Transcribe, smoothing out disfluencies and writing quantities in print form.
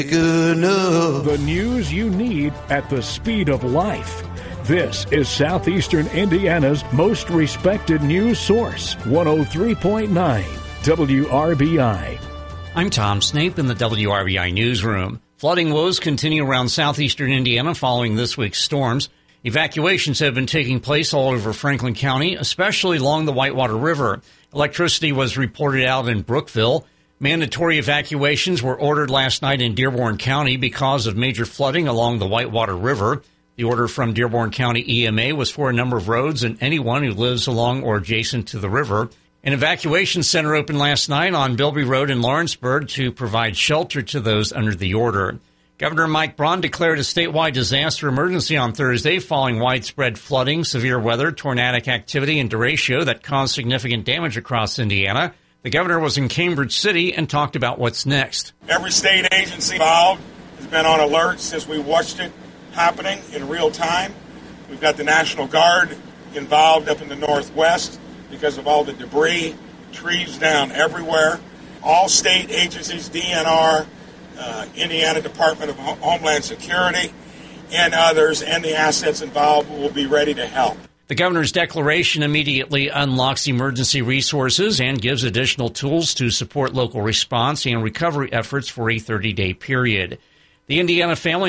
The news you need at the speed of life. This is Southeastern Indiana's most respected news source, 103.9 WRBI. I'm Tom Snape in the WRBI newsroom. Flooding woes continue around southeastern Indiana following this week's storms. Evacuations have been taking place all over Franklin County, especially along the Whitewater River. Electricity was reported out in Brookville. Mandatory evacuations were ordered last night in Dearborn County because of major flooding along the Whitewater River. The order from Dearborn County EMA was for a number of roads and anyone who lives along or adjacent to the river. An evacuation center opened last night on Bilby Road in Lawrenceburg to provide shelter to those under the order. Governor Mike Braun declared a statewide disaster emergency on Thursday following widespread flooding, severe weather, tornadic activity, and derecho that caused significant damage across Indiana. The governor was in Cambridge City and talked about what's next. Every state agency involved has been on alert since we watched it happening in real time. We've got the National Guard involved up in the northwest because of all the debris, trees down everywhere. All state agencies, DNR, Indiana Department of Homeland Security, and others, and the assets involved will be ready to help. The governor's declaration immediately unlocks emergency resources and gives additional tools to support local response and recovery efforts for a 30-day period. The Indiana Family